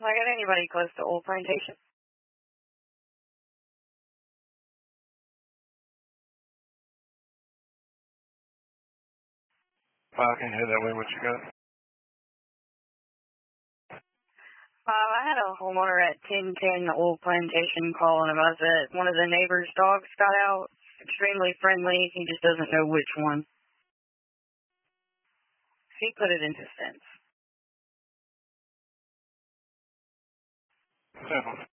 I got anybody close to Old Plantation? I can hear that way. What you got? I had a homeowner at 1010 Old Plantation calling about that one of the neighbor's dogs got out. Extremely friendly. He just doesn't know which one. He put it into sense.